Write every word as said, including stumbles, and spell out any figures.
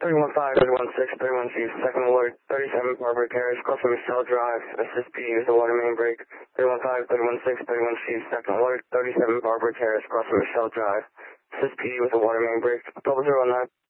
three one five, three one six, three one two, second alert, thirty-seven Barbara Terrace, crossing Michelle Drive, assist P D with the water main break, three one five, three one six, three one two, second alert, thirty-seven Barbara Terrace, crossing Michelle Drive, assist P D with the water main break, double zero nine.